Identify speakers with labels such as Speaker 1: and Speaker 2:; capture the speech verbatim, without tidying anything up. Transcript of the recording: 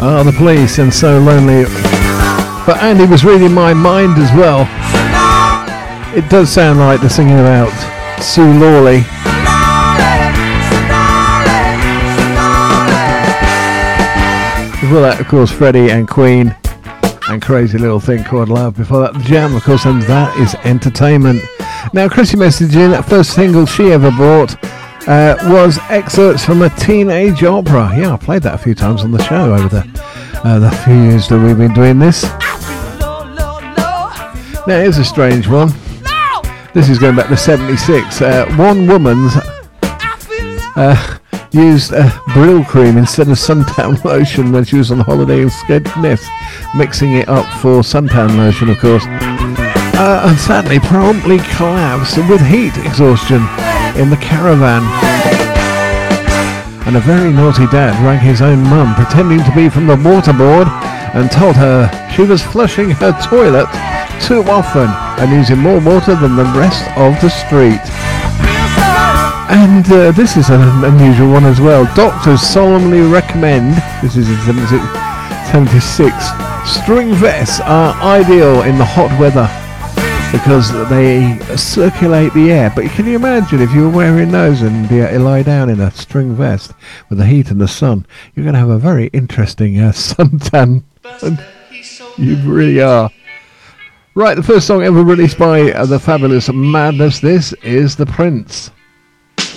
Speaker 1: are the Police and So Lonely. But Andy was reading my mind as well. It does sound like they're singing about Sue Lawley. Before that, of course, Freddie and Queen and Crazy Little Thing Called Love. Before that, The Jam, of course, and that is Entertainment. Now, Chrissy messaged in that first single she ever bought uh, was excerpts from a teenage opera. Yeah, I played that a few times on the show over the, uh, the few years that we've been doing this. Now, here's a strange one. This is going back to seventy-six. Uh, one woman's uh, used uh, Brill cream instead of suntan lotion when she was on holiday in Skegness, mixing it up for suntan lotion, of course. Uh, and sadly, promptly collapsed with heat exhaustion in the caravan. And a very naughty dad rang his own mum, pretending to be from the waterboard, and told her she was flushing her toilet too often and using more water than the rest of the street. And uh, this is an unusual one as well. Doctors solemnly recommend, this is in seventy-six, string vests are ideal in the hot weather because they circulate the air. But can you imagine if you were wearing those and you lie down in a string vest with the heat and the sun? You're going to have a very interesting uh, suntan. You really are. Right, the first song ever released by uh, the fabulous Madness. This is The Prince.